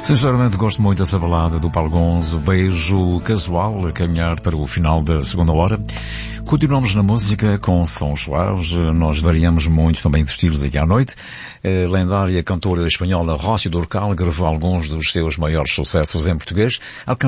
Sinceramente gosto muito dessa balada do Paulo Gonzo, beijo casual a caminhar para o final da segunda hora. Continuamos na música com sons suaves, nós variamos muito também de estilos aqui à noite. A lendária cantora espanhola Rocío Dúrcal gravou alguns dos seus maiores sucessos em português,